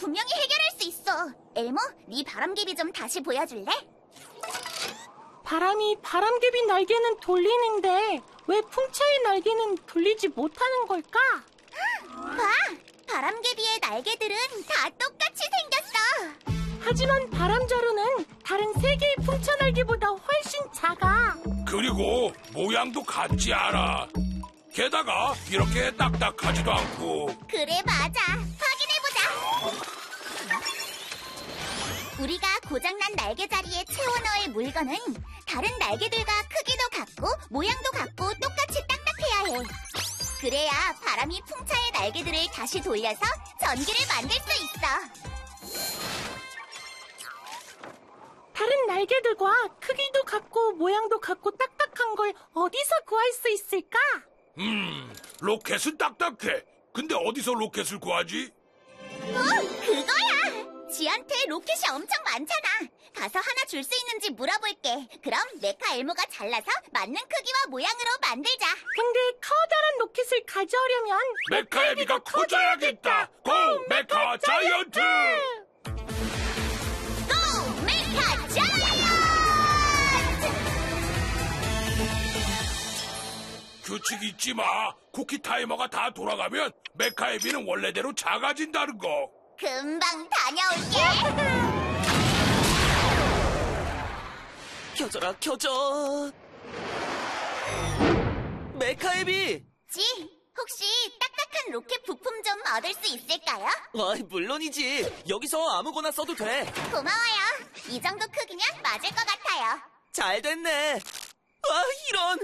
분명히 해결할 수 있어. 엘모, 네 바람개비 좀 다시 보여줄래? 바람이 바람개비 날개는 돌리는데 왜 풍차의 날개는 돌리지 못하는 걸까? 봐! 바람개비의 날개들은 다 똑같이 생겼어. 하지만 바람자루는 다른 세 개의 풍차 날개보다 훨씬 작아. 그리고 모양도 같지 않아. 게다가 이렇게 딱딱하지도 않고. 그래, 맞아. 확인해보자. 우리가 고장난 날개 자리에 채워넣을 물건은 다른 날개들과 크기도 같고 모양도 같고 똑같이 딱딱해야 해. 그래야 바람이 풍차의 날개들을 다시 돌려서 전기를 만들 수 있어. 다른 날개들과 크기도 같고 모양도 같고 딱딱한 걸 어디서 구할 수 있을까? 로켓은 딱딱해. 근데 어디서 로켓을 구하지? 그거야! 지한테 로켓이 엄청 많잖아. 가서 하나 줄 수 있는지 물어볼게. 그럼 메카 엘모가 잘라서 맞는 크기와 모양으로 만들자. 근데 커다란 로켓을 가져오려면 메카의 비가 커져야겠다. 고! 메카 자이언트! 고! 메카 자이언트! 규칙 잊지 마. 쿠키 타이머가 다 돌아가면 메카의 비는 원래대로 작아진다는 거. 금방 다녀올게. 켜져라, 켜져. 메카에비! 지, 혹시 딱딱한 로켓 부품 좀 얻을 수 있을까요? 물론이지. 여기서 아무거나 써도 돼. 고마워요. 이 정도 크기면 맞을 것 같아요. 잘 됐네. 이런.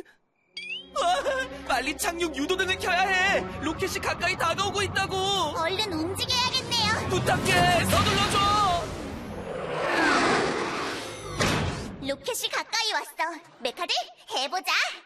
빨리 착륙 유도등을 켜야 해. 로켓이 가까이 다가오고 있다고. 얼른 움직여야겠네요. 부탁해, 서둘러줘. 로켓이 가까이 왔어. 메카들, 해보자.